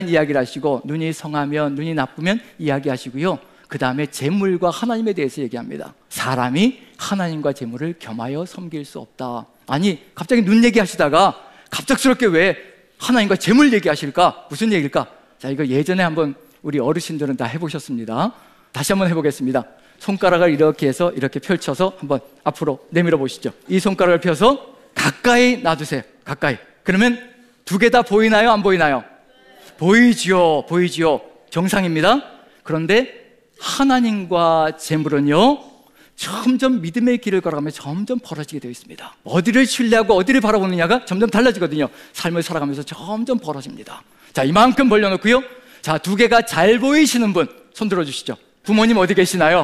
이야기를 하시고, 눈이 성하면, 눈이 나쁘면 이야기하시고요. 그 다음에 재물과 하나님에 대해서 얘기합니다. 사람이 하나님과 재물을 겸하여 섬길 수 없다. 아니, 갑자기 눈 얘기하시다가 갑작스럽게 왜 하나님과 재물 얘기하실까? 무슨 얘기일까? 자, 이거 예전에 한번 우리 어르신들은 다 해보셨습니다. 다시 한번 해보겠습니다. 손가락을 이렇게 해서 이렇게 펼쳐서 한번 앞으로 내밀어 보시죠. 이 손가락을 펴서 가까이 놔두세요. 가까이. 그러면 두 개 다 보이나요? 안 보이나요? 보이지요. 보이지요. 정상입니다. 그런데 하나님과 재물은요, 점점 믿음의 길을 걸어가면 점점 벌어지게 되어 있습니다. 어디를 신뢰하고 어디를 바라보느냐가 점점 달라지거든요. 삶을 살아가면서 점점 벌어집니다. 자, 이만큼 벌려놓고요. 자, 두 개가 잘 보이시는 분 손 들어주시죠. 부모님 어디 계시나요?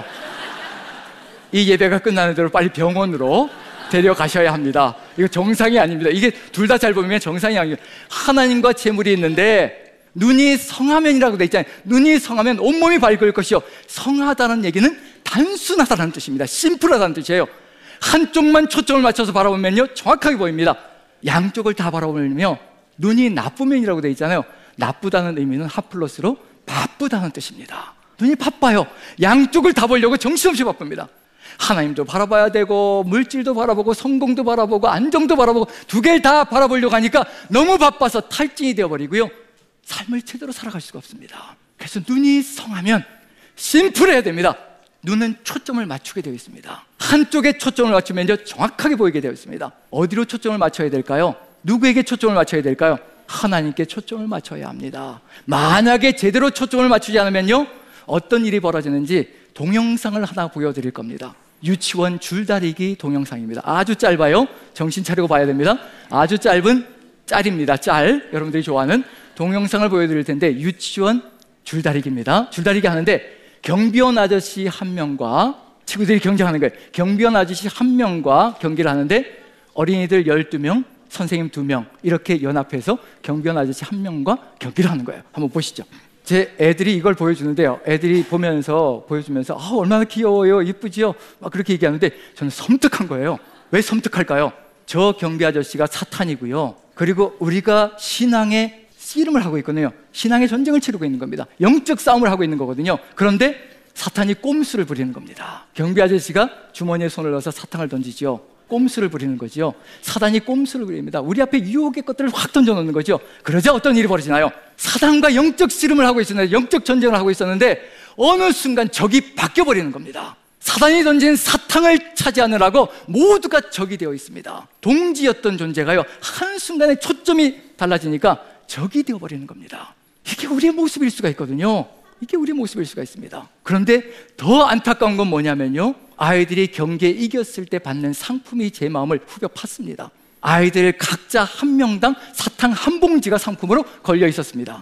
이 예배가 끝나는 대로 빨리 병원으로 데려가셔야 합니다. 이거 정상이 아닙니다. 이게 둘 다 잘 보이면 정상이 아니에요. 하나님과 재물이 있는데 눈이 성하면이라고 돼 있잖아요. 눈이 성하면 온몸이 밝을 것이요. 성하다는 얘기는 단순하다는 뜻입니다. 심플하다는 뜻이에요. 한쪽만 초점을 맞춰서 바라보면요, 정확하게 보입니다. 양쪽을 다 바라보면요, 눈이 나쁘면이라고 돼 있잖아요. 나쁘다는 의미는 핫플러스로 바쁘다는 뜻입니다. 눈이 바빠요. 양쪽을 다 보려고 정신없이 바쁩니다. 하나님도 바라봐야 되고, 물질도 바라보고, 성공도 바라보고, 안정도 바라보고, 두 개를 다 바라보려고 하니까 너무 바빠서 탈진이 되어버리고요, 삶을 제대로 살아갈 수가 없습니다. 그래서 눈이 성하면 심플해야 됩니다. 눈은 초점을 맞추게 되어 있습니다. 한쪽에 초점을 맞추면 정확하게 보이게 되어 있습니다. 어디로 초점을 맞춰야 될까요? 누구에게 초점을 맞춰야 될까요? 하나님께 초점을 맞춰야 합니다. 만약에 제대로 초점을 맞추지 않으면요, 어떤 일이 벌어지는지 동영상을 하나 보여드릴 겁니다. 유치원 줄다리기 동영상입니다. 아주 짧아요. 정신 차리고 봐야 됩니다. 아주 짧은 짤입니다. 짤. 여러분들이 좋아하는 동영상을 보여드릴 텐데, 유치원 줄다리기입니다. 줄다리기 하는데 경비원 아저씨 한 명과 친구들이 경쟁하는 거예요. 경비원 아저씨 한 명과 경기를 하는데 어린이들 12명, 선생님 2명 이렇게 연합해서 경비원 아저씨 한 명과 경기를 하는 거예요. 한번 보시죠. 제 애들이 이걸 보여주는데요, 애들이 보여주면서 얼마나 귀여워요, 이쁘지요, 막 그렇게 얘기하는데 저는 섬뜩한 거예요. 왜 섬뜩할까요? 저 경비 아저씨가 사탄이고요, 그리고 우리가 신앙의 씨름을 하고 있거든요. 신앙의 전쟁을 치르고 있는 겁니다. 영적 싸움을 하고 있는 거거든요. 그런데 사탄이 꼼수를 부리는 겁니다. 경비 아저씨가 주머니에 손을 넣어서 사탕을 던지죠. 꼼수를 부리는 거죠. 사단이 꼼수를 부립니다. 우리 앞에 유혹의 것들을 확 던져놓는 거죠. 그러자 어떤 일이 벌어지나요? 사단과 영적 씨름을 하고 있었는데, 영적 전쟁을 하고 있었는데 어느 순간 적이 바뀌어버리는 겁니다. 사단이 던진 사탕을 차지하느라고 모두가 적이 되어 있습니다. 동지였던 존재가요, 한순간에 초점이 달라지니까 적이 되어버리는 겁니다. 이게 우리의 모습일 수가 있거든요. 이게 우리의 모습일 수가 있습니다. 그런데 더 안타까운 건 뭐냐면요, 아이들이 경기에 이겼을 때 받는 상품이 제 마음을 후벼 팠습니다. 아이들 각자 한 명당 사탕 한 봉지가 상품으로 걸려 있었습니다.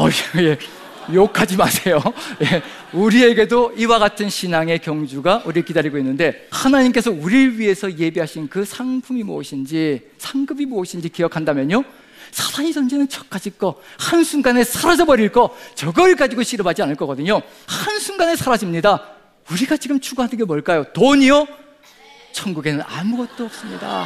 예, 욕하지 마세요. 예, 우리에게도 이와 같은 신앙의 경주가 우리를 기다리고 있는데, 하나님께서 우리를 위해서 예비하신 그 상품이 무엇인지, 상급이 무엇인지 기억한다면요, 사단이 던지는 첫 가지 거, 한순간에 사라져버릴 거, 저걸 가지고 씨름하지 않을 거거든요. 한순간에 사라집니다. 우리가 지금 추구하는 게 뭘까요? 돈이요? 천국에는 아무것도 없습니다.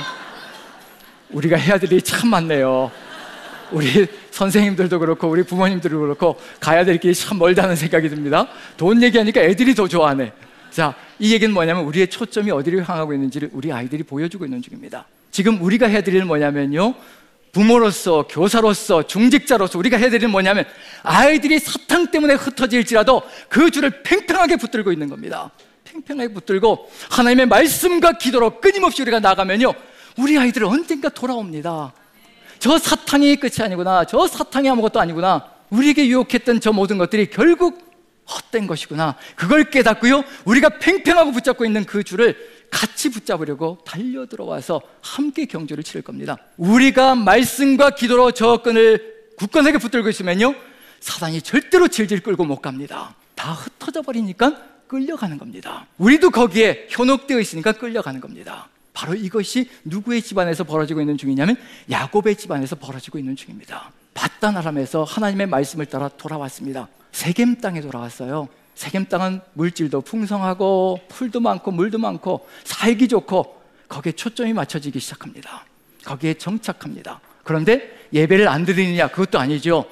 우리가 해야 될 일이 참 많네요. 우리 선생님들도 그렇고 우리 부모님들도 그렇고 가야 될 길이 참 멀다는 생각이 듭니다. 돈 얘기하니까 애들이 더 좋아하네. 자, 이 얘기는 뭐냐면 우리의 초점이 어디를 향하고 있는지를 우리 아이들이 보여주고 있는 중입니다. 지금 우리가 해야 될 일은 뭐냐면요, 부모로서, 교사로서, 중직자로서 우리가 해야 될 일은 뭐냐면, 아이들이 사탕 때문에 흩어질지라도 그 줄을 팽팽하게 붙들고 있는 겁니다. 팽팽하게 붙들고 하나님의 말씀과 기도로 끊임없이 우리가 나가면요, 우리 아이들은 언젠가 돌아옵니다. 저 사탕이 끝이 아니구나, 저 사탕이 아무것도 아니구나, 우리에게 유혹했던 저 모든 것들이 결국 헛된 것이구나, 그걸 깨닫고요, 우리가 팽팽하고 붙잡고 있는 그 줄을 같이 붙잡으려고 달려 들어와서 함께 경주를 치를 겁니다. 우리가 말씀과 기도로 저 끈을 굳건하게 붙들고 있으면요, 사단이 절대로 질질 끌고 못 갑니다. 다 흩어져 버리니까 끌려가는 겁니다. 우리도 거기에 현혹되어 있으니까 끌려가는 겁니다. 바로 이것이 누구의 집안에서 벌어지고 있는 중이냐면 야곱의 집안에서 벌어지고 있는 중입니다. 밧단 아람에서 하나님의 말씀을 따라 돌아왔습니다. 세겜 땅에 돌아왔어요. 세겜 땅은 물질도 풍성하고 풀도 많고 물도 많고 살기 좋고, 거기에 초점이 맞춰지기 시작합니다. 거기에 정착합니다. 그런데 예배를 안 드리느냐? 그것도 아니죠.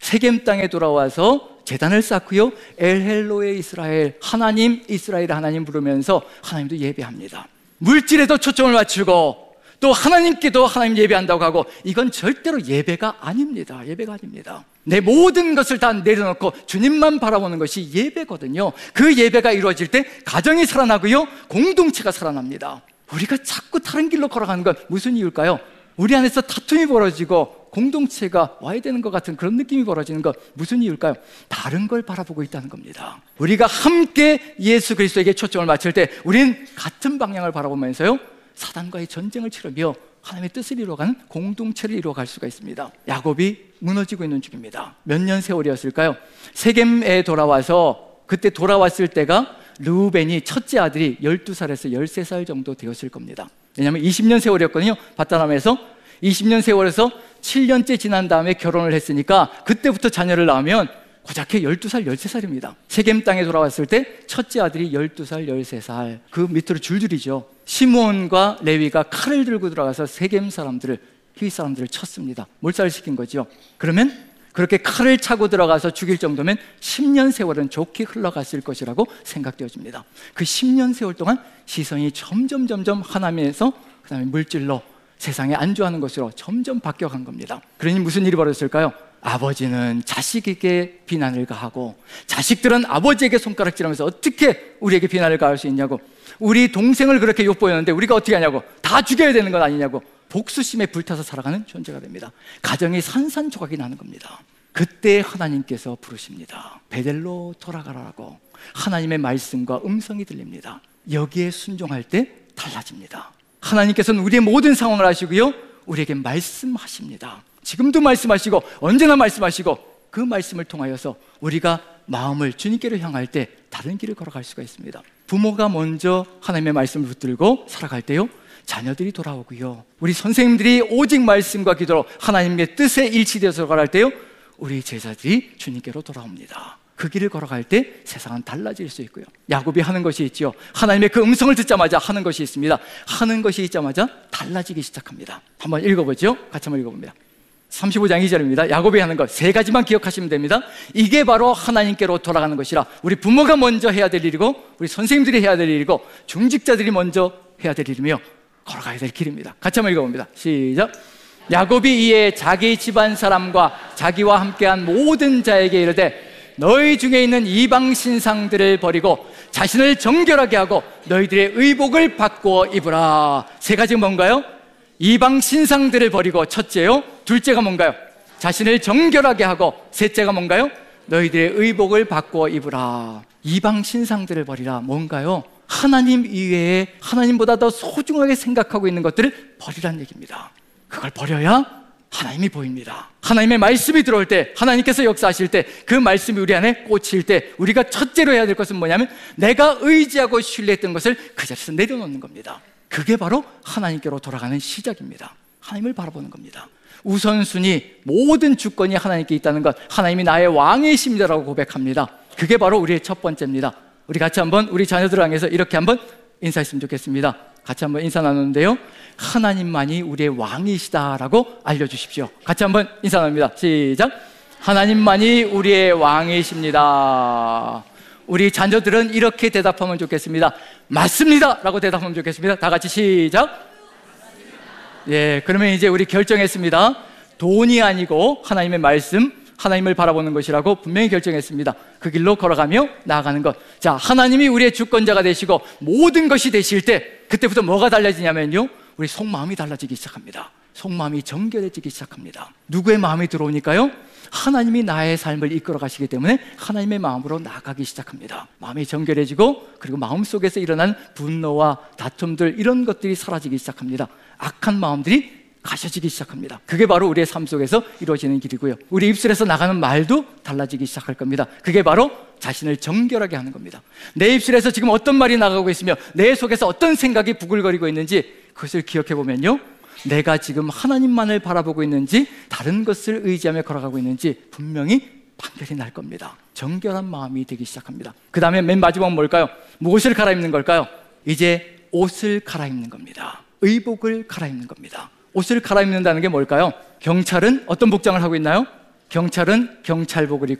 세겜 땅에 돌아와서 제단을 쌓고요, 엘헬로의 이스라엘, 하나님, 이스라엘 하나님 부르면서 하나님도 예배합니다. 물질에도 초점을 맞추고 또 하나님께도 하나님 예배한다고 하고, 이건 절대로 예배가 아닙니다. 예배가 아닙니다. 내 모든 것을 다 내려놓고 주님만 바라보는 것이 예배거든요. 그 예배가 이루어질 때 가정이 살아나고요, 공동체가 살아납니다. 우리가 자꾸 다른 길로 걸어가는 건 무슨 이유일까요? 우리 안에서 다툼이 벌어지고 공동체가 와야 되는 것 같은 그런 느낌이 벌어지는 건 무슨 이유일까요? 다른 걸 바라보고 있다는 겁니다. 우리가 함께 예수 그리스도에게 초점을 맞출 때 우리는 같은 방향을 바라보면서요, 사단과의 전쟁을 치르며 하나님의 뜻을 이루어가는 공동체를 이루어갈 수가 있습니다. 야곱이 무너지고 있는 중입니다. 몇 년 세월이었을까요? 세겜에 돌아와서, 그때 돌아왔을 때가 르우벤이 첫째 아들이 12살에서 13살 정도 되었을 겁니다. 왜냐하면 20년 세월이었거든요. 밧다람에서 20년 세월에서 7년째 지난 다음에 결혼을 했으니까 그때부터 자녀를 낳으면 고작해 12살, 13살입니다. 세겜 땅에 돌아왔을 때 첫째 아들이 12살, 13살. 그 밑으로 줄줄이죠. 시므온과 레위가 칼을 들고 들어가서 세겜 사람들을, 히윗 사람들을 쳤습니다. 몰살시킨 거죠. 그러면 그렇게 칼을 차고 들어가서 죽일 정도면 10년 세월은 좋게 흘러갔을 것이라고 생각되어집니다. 그 10년 세월 동안 시선이 점점 하나님에서 그 다음에 물질로, 세상에 안주하는 것으로 점점 바뀌어간 겁니다. 그러니 무슨 일이 벌어졌을까요? 아버지는 자식에게 비난을 가하고, 자식들은 아버지에게 손가락질하면서 어떻게 우리에게 비난을 가할 수 있냐고, 우리 동생을 그렇게 욕보였는데 우리가 어떻게 하냐고, 다 죽여야 되는 건 아니냐고, 복수심에 불타서 살아가는 존재가 됩니다. 가정이 산산조각이 나는 겁니다. 그때 하나님께서 부르십니다. 베델로 돌아가라고. 하나님의 말씀과 음성이 들립니다. 여기에 순종할 때 달라집니다. 하나님께서는 우리의 모든 상황을 아시고요, 우리에게 말씀하십니다. 지금도 말씀하시고 언제나 말씀하시고, 그 말씀을 통하여서 우리가 마음을 주님께로 향할 때 다른 길을 걸어갈 수가 있습니다. 부모가 먼저 하나님의 말씀을 붙들고 살아갈 때요, 자녀들이 돌아오고요, 우리 선생님들이 오직 말씀과 기도로 하나님의 뜻에 일치되어서 걸어갈 때요, 우리 제자들이 주님께로 돌아옵니다. 그 길을 걸어갈 때 세상은 달라질 수 있고요. 야곱이 하는 것이 있죠. 하나님의 그 음성을 듣자마자 하는 것이 있습니다. 하는 것이 있자마자 달라지기 시작합니다. 한번 읽어보죠. 같이 한번 읽어봅니다. 35장 2절입니다. 야곱이 하는 것 세 가지만 기억하시면 됩니다. 이게 바로 하나님께로 돌아가는 것이라. 우리 부모가 먼저 해야 될 일이고, 우리 선생님들이 해야 될 일이고, 중직자들이 먼저 해야 될 일이며 걸어가야 될 길입니다. 같이 한번 읽어봅니다. 시작. 야곱이 이에 자기 집안 사람과 자기와 함께한 모든 자에게 이르되, 너희 중에 있는 이방 신상들을 버리고 자신을 정결하게 하고 너희들의 의복을 바꾸어 입으라. 세 가지가 뭔가요? 이방 신상들을 버리고, 첫째요. 둘째가 뭔가요? 자신을 정결하게 하고, 셋째가 뭔가요? 너희들의 의복을 바꾸어 입으라. 이방 신상들을 버리라. 뭔가요? 하나님 이외에 하나님보다 더 소중하게 생각하고 있는 것들을 버리라는 얘기입니다. 그걸 버려야 하나님이 보입니다. 하나님의 말씀이 들어올 때, 하나님께서 역사하실 때, 그 말씀이 우리 안에 꽂힐 때, 우리가 첫째로 해야 될 것은 뭐냐면, 내가 의지하고 신뢰했던 것을 그 자리에서 내려놓는 겁니다. 그게 바로 하나님께로 돌아가는 시작입니다. 하나님을 바라보는 겁니다. 우선순위, 모든 주권이 하나님께 있다는 것, 하나님이 나의 왕이십니다라고 고백합니다. 그게 바로 우리의 첫 번째입니다. 우리 같이 한번 우리 자녀들을 향해서 이렇게 한번 인사했으면 좋겠습니다. 같이 한번 인사 나누는데요, 하나님만이 우리의 왕이시다라고 알려주십시오. 같이 한번 인사 나눕니다. 시작. 하나님만이 우리의 왕이십니다. 우리 자녀들은 이렇게 대답하면 좋겠습니다. 맞습니다 라고 대답하면 좋겠습니다. 다 같이 시작. 예, 그러면 이제 우리 결정했습니다. 돈이 아니고 하나님의 말씀, 하나님을 바라보는 것이라고 분명히 결정했습니다. 그 길로 걸어가며 나아가는 것. 자, 하나님이 우리의 주권자가 되시고 모든 것이 되실 때, 그때부터 뭐가 달라지냐면요, 우리 속마음이 달라지기 시작합니다. 속마음이 정결해지기 시작합니다. 누구의 마음이 들어오니까요? 하나님이 나의 삶을 이끌어 가시기 때문에 하나님의 마음으로 나아가기 시작합니다. 마음이 정결해지고, 그리고 마음속에서 일어난 분노와 다툼들, 이런 것들이 사라지기 시작합니다. 악한 마음들이 가셔지기 시작합니다. 그게 바로 우리의 삶 속에서 이루어지는 길이고요, 우리 입술에서 나가는 말도 달라지기 시작할 겁니다. 그게 바로 자신을 정결하게 하는 겁니다. 내 입술에서 지금 어떤 말이 나가고 있으며 내 속에서 어떤 생각이 부글거리고 있는지, 그것을 기억해 보면요, 내가 지금 하나님만을 바라보고 있는지 다른 것을 의지하며 걸어가고 있는지 분명히 판결이 날 겁니다. 정결한 마음이 되기 시작합니다. 그 다음에 맨 마지막은 뭘까요? 무엇을 갈아입는 걸까요? 이제 옷을 갈아입는 겁니다. 의복을 갈아입는 겁니다. 옷을 갈아입는다는 게 뭘까요? 경찰은 어떤 복장을 하고 있나요? 경찰은 경찰복을 입고